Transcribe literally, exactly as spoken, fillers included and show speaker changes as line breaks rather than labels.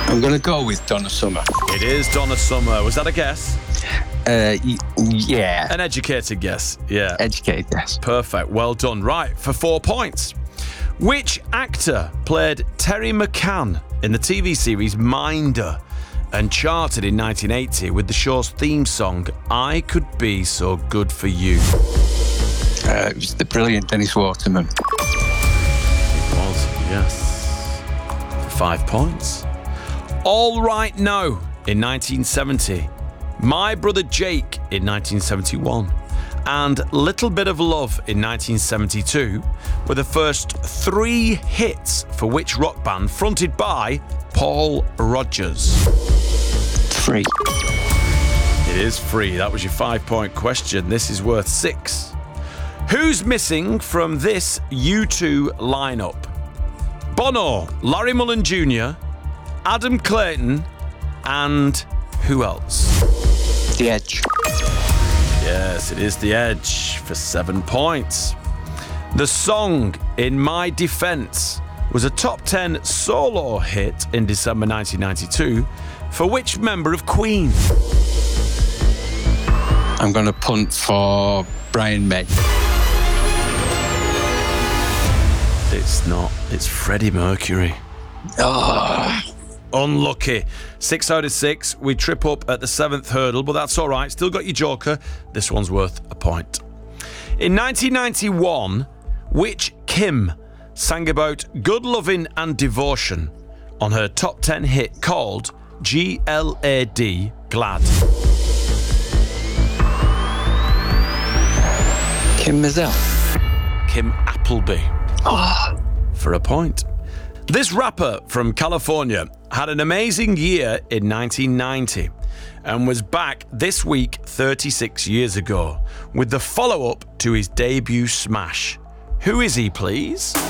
I'm going to go with Donna Summer.
It is Donna Summer. Was that a guess?
Uh, y- yeah.
An educated guess. Yeah.
Educated guess.
Perfect. Well done. Right, for four points. Which actor played Terry McCann in the T V series Minder and charted in nineteen eighty with the show's theme song, I Could Be So Good For You?
Uh, it was the brilliant Dennis Waterman.
It was, yes. For five points. All Right Now in nineteen seventy. My Brother Jake in nineteen seventy-one. And Little Bit of Love in nineteen seventy-two were the first three hits for which rock band fronted by Paul Rodgers?
Free.
It is Free. That was your five-point question. This is worth six. Who's missing from this U two lineup? Bono, Larry Mullen Junior, Adam Clayton, and who else?
The Edge.
Yes, it is The Edge for seven points. The song In My Defense was a top ten solo hit in December nineteen ninety-two for which member of Queen?
I'm going to punt for Brian May.
It's not. It's Freddie Mercury.
Oh.
Unlucky. Six out of six. We trip up at the seventh hurdle, but that's all right. Still got your joker. This one's worth a point. In nineteen ninety-one, which Kim sang about good loving and devotion on her top ten hit called G L A D, Glad?
Kim Mazel.
Kim Appleby.
Oh.
For a point. This rapper from California had an amazing year in nineteen ninety and was back this week thirty-six years ago with the follow-up to his debut smash. Who is he, please?